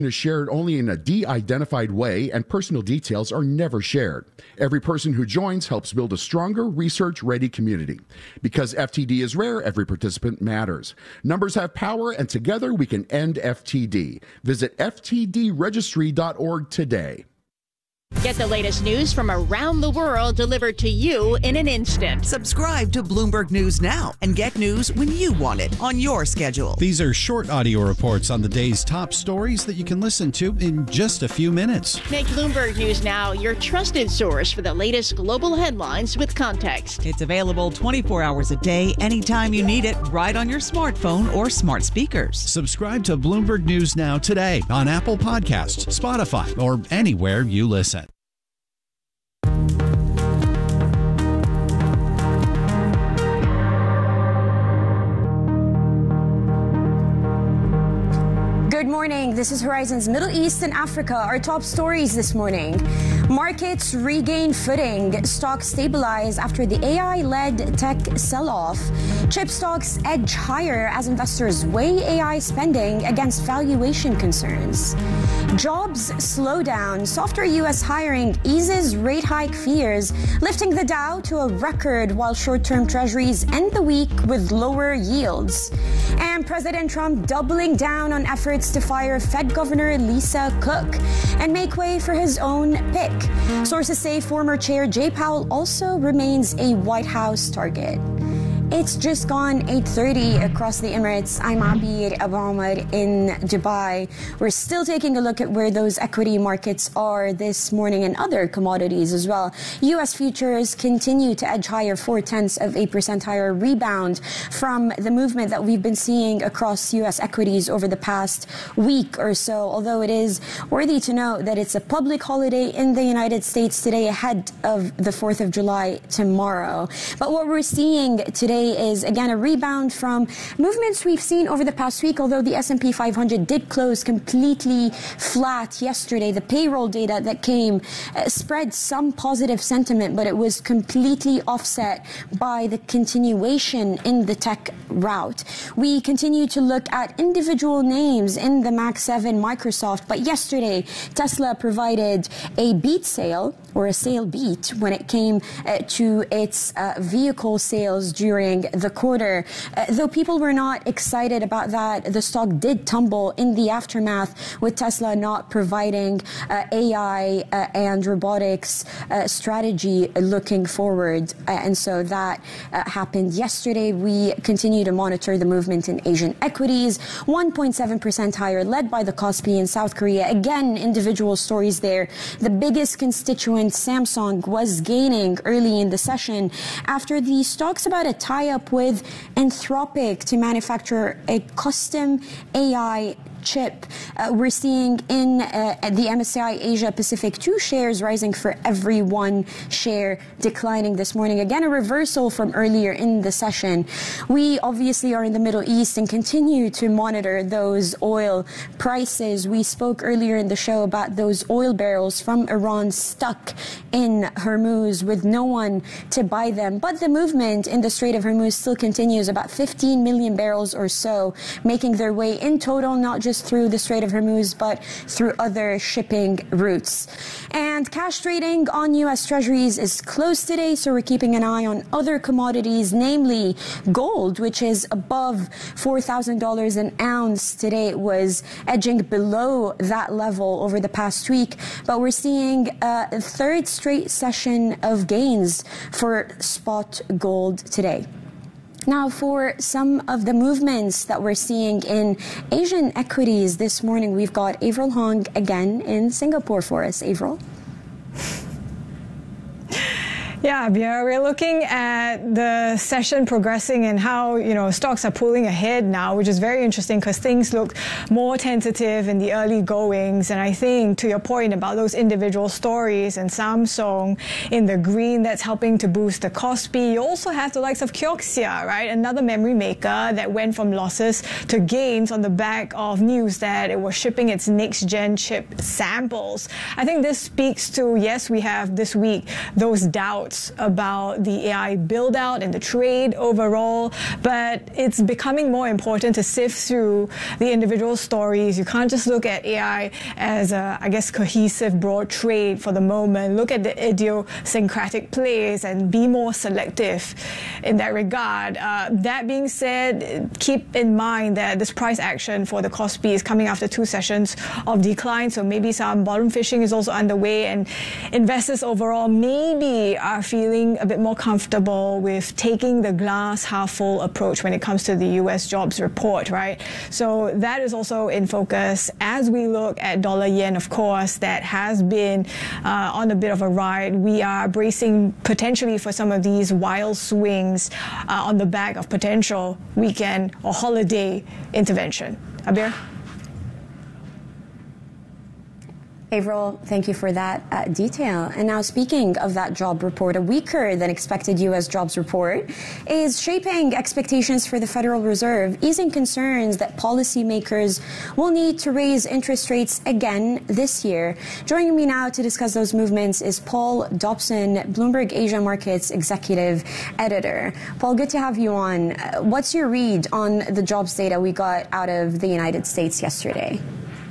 is shared only in a de-identified way, and personal details are never shared. Every person who joins helps build a stronger, research-ready community. Because FTD is rare, every participant matters. Numbers have power, and together we can end FTD. Visit ftdregistry.org today. Get the latest news from around the world delivered to you in an instant. Subscribe to Bloomberg News now and get news when you want it on your schedule. These are short audio reports on the day's top stories that you can listen to in just a few minutes. Make Bloomberg News Now your trusted source for the latest global headlines with context. It's available 24 hours a day, anytime you need it, right on your smartphone or smart speakers. Subscribe to Bloomberg News Now today on Apple Podcasts, Spotify, or anywhere you listen. Good morning. This is Horizon's Middle East and Africa. Our top stories this morning. Markets regain footing. Stocks stabilize after the AI-led tech sell-off. Chip stocks edge higher as investors weigh AI spending against valuation concerns. Jobs slow down. Softer U.S. hiring eases rate hike fears, lifting the Dow to a record while short-term treasuries end the week with lower yields. And President Trump doubling down on efforts to fire Fed Governor Lisa Cook and make way for his own pick. Sources say former Chair Jay Powell also remains a White House target. It's just gone 8:30 across the Emirates. I'm Abir Abu Omar in Dubai. We're still taking a look at where those equity markets are this morning and other commodities as well. U.S. futures continue to edge higher, 0.4% higher, rebound from the movement that we've been seeing across U.S. equities over the past week or so, although it is worthy to note that it's a public holiday in the United States today ahead of the 4th of July tomorrow. But what we're seeing today is, again, a rebound from movements we've seen over the past week, although the S&P 500 did close completely flat yesterday. The payroll data that came spread some positive sentiment, but it was completely offset by the continuation in the tech route. We continue to look at individual names in the Mac 7, Microsoft, but yesterday Tesla provided a beat sale, or a sale beat, when it came to its vehicle sales during the quarter. Though people were not excited about that, the stock did tumble in the aftermath, with Tesla not providing AI and robotics strategy looking forward. And so that happened yesterday. We continue to monitor the movement in Asian equities, 1.7% higher, led by the Kospi in South Korea. Again, individual stories there. The biggest constituent, Samsung, was gaining early in the session after the stocks about a tie-up with Anthropic to manufacture a custom AI chip. We're seeing in the MSCI Asia Pacific 2 shares rising for every one share declining this morning. Again, a reversal from earlier in the session. We obviously are in the Middle East and continue to monitor those oil prices. We spoke earlier in the show about those oil barrels from Iran stuck in Hormuz with no one to buy them. But the movement in the Strait of Hormuz still continues, about 15 million barrels or so making their way in total, not just through the Strait of Hormuz, but through other shipping routes. And cash trading on U.S. Treasuries is closed today, so we're keeping an eye on other commodities, namely gold, which is above $4,000 an ounce. Today it was edging below that level over the past week, but we're seeing a third straight session of gains for spot gold today. Now, for some of the movements that we're seeing in Asian equities this morning, we've got Avril Hong again in Singapore for us. Avril? Yeah, we're looking at the session progressing and how, stocks are pulling ahead now, which is very interesting because things looked more tentative in the early goings. And I think, to your point about those individual stories and Samsung in the green, that's helping to boost the Kospi. You also have the likes of Kioxia, right? Another memory maker that went from losses to gains on the back of news that it was shipping its next-gen chip samples. I think this speaks to, yes, we have this week those doubts doubts about the AI build out and the trade overall, but it's becoming more important to sift through the individual stories. You can't just look at AI as a, I guess, cohesive, broad trade for the moment. Look at the idiosyncratic plays and be more selective in that regard. That being said, keep in mind that this price action for the KOSPI is coming after 2 sessions of decline, so maybe some bottom fishing is also underway, and investors overall maybe are feeling a bit more comfortable with taking the glass half full approach when it comes to the US jobs report, right? So that is also in focus as we look at dollar yen, of course, that has been on a bit of a ride. We are bracing potentially for some of these wild swings on the back of potential weekend or holiday intervention. Abir? Avril, thank you for that detail. And now, speaking of that job report, a weaker than expected U.S. jobs report is shaping expectations for the Federal Reserve, easing concerns that policymakers will need to raise interest rates again this year. Joining me now to discuss those movements is Paul Dobson, Bloomberg Asia Markets Executive Editor. Paul, good to have you on. What's your read on the jobs data we got out of the United States yesterday?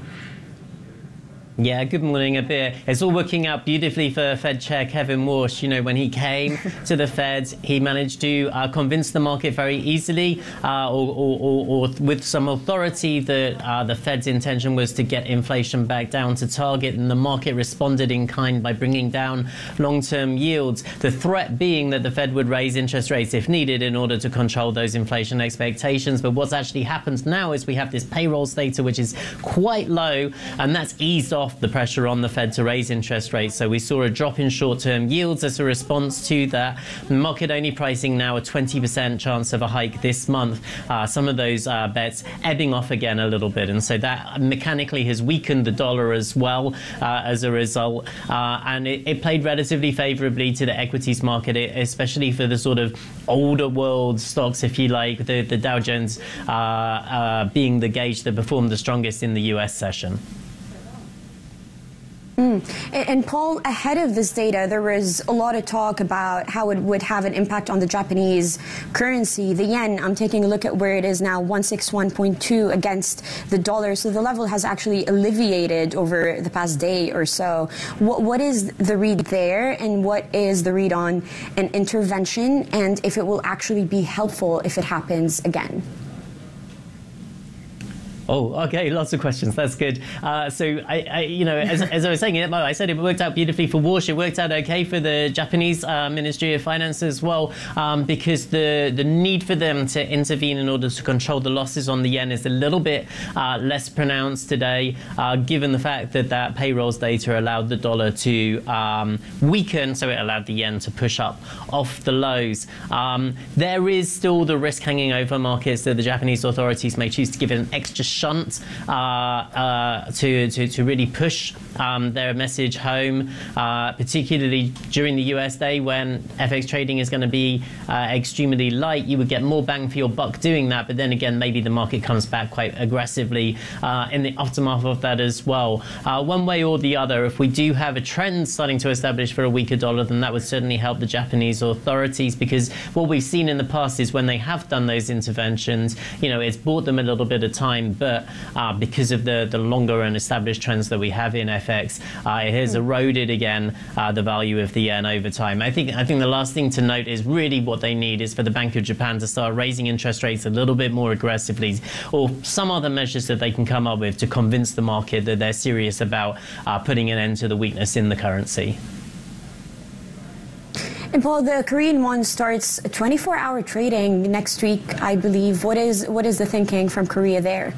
Yeah, good morning, Abir. It's all working out beautifully for Fed Chair Kevin Warsh. You know, when he came to the Fed, he managed to convince the market very easily or with some authority that the Fed's intention was to get inflation back down to target, and the market responded in kind by bringing down long-term yields. The threat being that the Fed would raise interest rates if needed in order to control those inflation expectations. But what's actually happened now is we have this payrolls data, which is quite low, and that's eased off the pressure on the Fed to raise interest rates. So we saw a drop in short-term yields as a response to that. The market only pricing now a 20% chance of a hike this month. Some of those bets ebbing off again a little bit. And so that mechanically has weakened the dollar as well as a result. And it played relatively favorably to the equities market, especially for the sort of older world stocks, if you like, the Dow Jones being the gauge that performed the strongest in the US session. And Paul, ahead of this data, there was a lot of talk about how it would have an impact on the Japanese currency. The yen, I'm taking a look at where it is now, 161.2 against the dollar. So the level has actually alleviated over the past day or so. What is the read there, and what is the read on an intervention, and if it will actually be helpful if it happens again? Oh, okay, lots of questions. That's good. So, you know, as I was saying, I said it worked out beautifully for Warsh. It worked out okay for the Japanese Ministry of Finance as well, because the need for them to intervene in order to control the losses on the yen is a little bit less pronounced today, given the fact that that payrolls data allowed the dollar to weaken, so it allowed the yen to push up off the lows. There is still the risk hanging over markets that the Japanese authorities may choose to give it an extra shunt to really push their message home, particularly during the US day when FX trading is going to be extremely light. You would get more bang for your buck doing that, but then again, maybe the market comes back quite aggressively in the aftermath of that as well. One way or the other, if we do have a trend starting to establish for a weaker dollar, then that would certainly help the Japanese authorities, because what we've seen in the past is when they have done those interventions, you know, it's bought them a little bit of time, but because of the longer and established trends that we have in FX, it has eroded again the value of the yen over time. I think the last thing to note is really what they need is for the Bank of Japan to start raising interest rates a little bit more aggressively, or some other measures that they can come up with to convince the market that they're serious about putting an end to the weakness in the currency. And Paul, the Korean won starts 24-hour trading next week, I believe. What is the thinking from Korea there?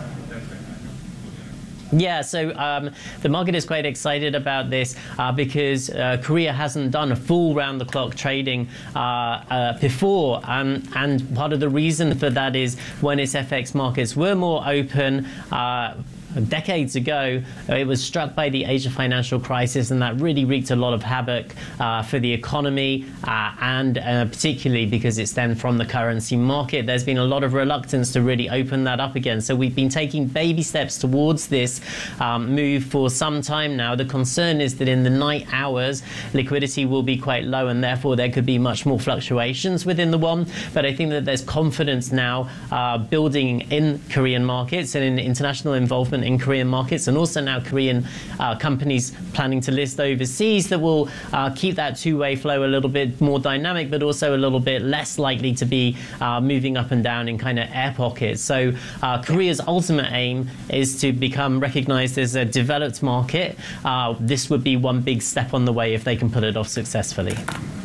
Yeah, so the market is quite excited about this because Korea hasn't done a full round-the-clock trading before, and part of the reason for that is when its FX markets were more open, decades ago, it was struck by the Asia financial crisis, and that really wreaked a lot of havoc for the economy, and particularly because it stemmed from the currency market. There's been a lot of reluctance to really open that up again. So we've been taking baby steps towards this move for some time now. The concern is that in the night hours, liquidity will be quite low, and therefore there could be much more fluctuations within the won. But I think that there's confidence now building in Korean markets and in international involvement in Korean markets, and also now Korean companies planning to list overseas, that will keep that two-way flow a little bit more dynamic, but also a little bit less likely to be moving up and down in kind of air pockets. So Korea's ultimate aim is to become recognized as a developed market. This would be one big step on the way if they can pull it off successfully.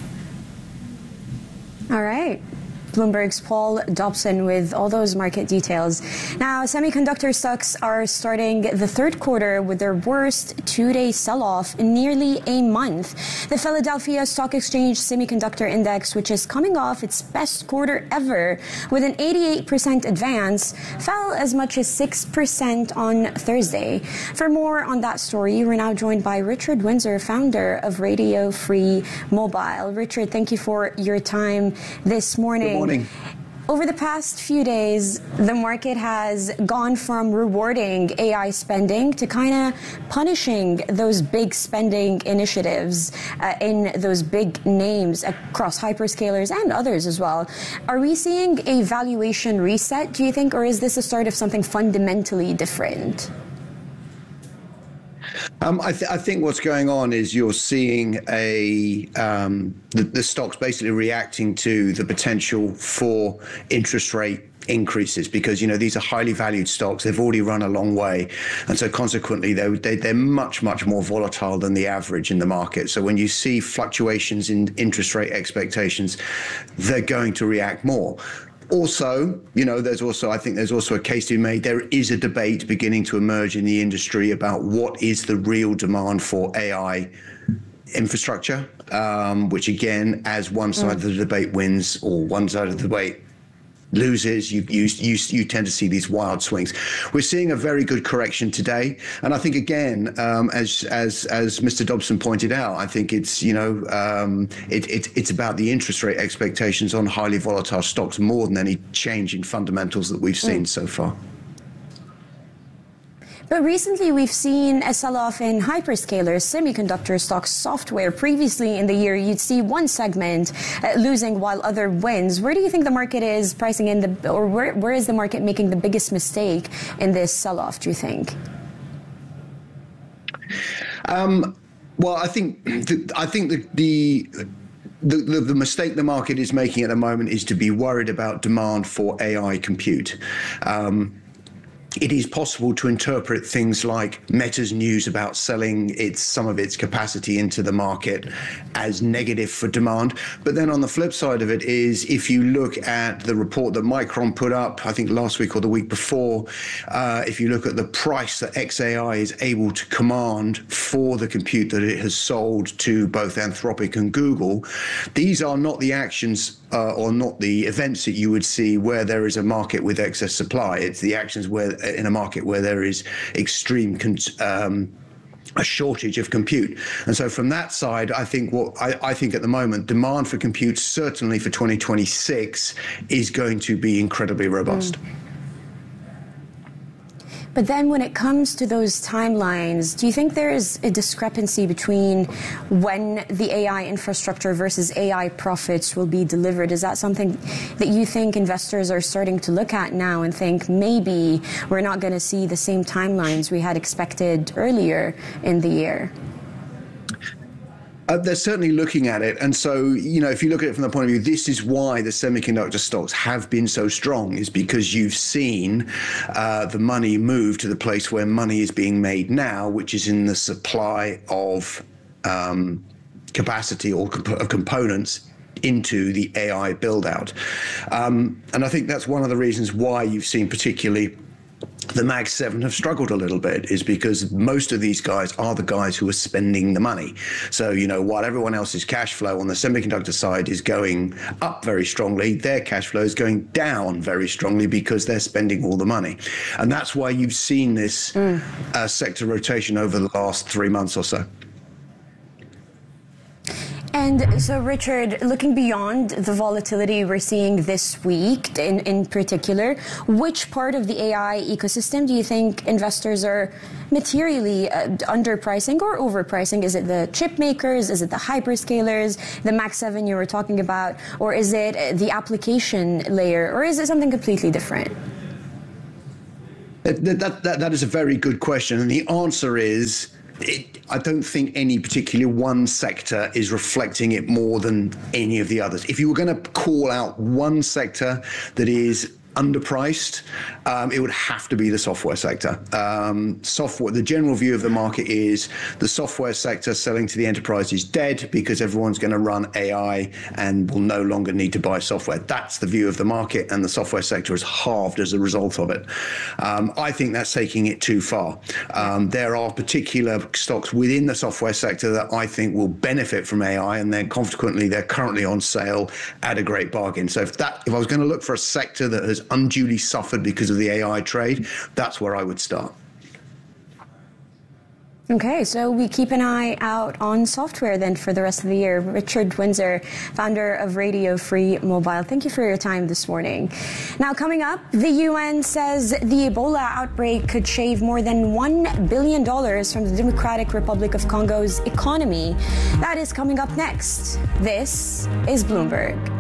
All right. Bloomberg's Paul Dobson with all those market details. Now, semiconductor stocks are starting the third quarter with their worst two-day sell-off in nearly a month. The Philadelphia Stock Exchange Semiconductor Index, which is coming off its best quarter ever with an 88% advance, fell as much as 6% on Thursday. For more on that story, we're now joined by Richard Windsor, founder of Radio Free Mobile. Richard, thank you for your time this morning. Good morning. Over the past few days, the market has gone from rewarding AI spending to kind of punishing those big spending initiatives in those big names across hyperscalers and others as well. Are we seeing a valuation reset, do you think, or is this a start of something fundamentally different? I think what's going on is you're seeing the stocks basically reacting to the potential for interest rate increases, because these are highly valued stocks. They've already run a long way, and so consequently they're much more volatile than the average in the market. So when you see fluctuations in interest rate expectations, they're going to react more. Also, I think there's also a case to be made. There is a debate beginning to emerge in the industry about what is the real demand for AI infrastructure, which again, as one side of the debate wins or one side of the debate loses, you tend to see these wild swings. We're seeing a very good correction today, and I think again, as Mr. Dobson pointed out, I think it's it's about the interest rate expectations on highly volatile stocks more than any change in fundamentals that we've seen so far. But recently, we've seen a sell-off in hyperscalers, semiconductor stocks, software. Previously in the year, you'd see one segment losing while other wins. Where do you think the market is pricing in where is the market making the biggest mistake in this sell-off, do you think? Well, I think the mistake the market is making at the moment is to be worried about demand for AI compute. It is possible to interpret things like Meta's news about selling some of its capacity into the market as negative for demand. But then on the flip side of it is, if you look at the report that Micron put up, I think last week or the week before, if you look at the price that xAI is able to command for the compute that it has sold to both Anthropic and Google, these are not the actions or not the events that you would see where there is a market with excess supply. It's the actions where in a market where there is extreme a shortage of compute. And so from that side, I think I think at the moment, demand for compute, certainly for 2026, is going to be incredibly robust. But then when it comes to those timelines, do you think there is a discrepancy between when the AI infrastructure versus AI profits will be delivered? Is that something that you think investors are starting to look at now and think maybe we're not going to see the same timelines we had expected earlier in the year? They're certainly looking at it. And so, if you look at it from the point of view, this is why the semiconductor stocks have been so strong, is because you've seen the money move to the place where money is being made now, which is in the supply of capacity or of components into the AI build out. And I think that's one of the reasons why you've seen particularly the Mag 7 have struggled a little bit is because most of these guys are the guys who are spending the money. So, while everyone else's cash flow on the semiconductor side is going up very strongly, their cash flow is going down very strongly because they're spending all the money. And that's why you've seen this sector rotation over the last 3 months or so. And so, Richard, looking beyond the volatility we're seeing this week in particular, which part of the AI ecosystem do you think investors are materially underpricing or overpricing? Is it the chip makers? Is it the hyperscalers, the Mag 7 you were talking about? Or is it the application layer? Or is it something completely different? That is a very good question. And the answer is, I don't think any particular one sector is reflecting it more than any of the others. If you were going to call out one sector that is underpriced, it would have to be the software sector. The general view of the market is the software sector selling to the enterprise is dead because everyone's going to run AI and will no longer need to buy software. That's the view of the market, and the software sector is halved as a result of it. I think that's taking it too far. There are particular stocks within the software sector that I think will benefit from AI, and then consequently they're currently on sale at a great bargain. So if I was going to look for a sector that has unduly suffered because of the AI trade, that's where I would start. Okay, so we keep an eye out on software then for the rest of the year. Richard Windsor, founder of Radio Free Mobile, thank you for your time this morning. Now, coming up, the UN says the Ebola outbreak could shave more than $1 billion from the Democratic Republic of Congo's economy. That is coming up next. This is Bloomberg.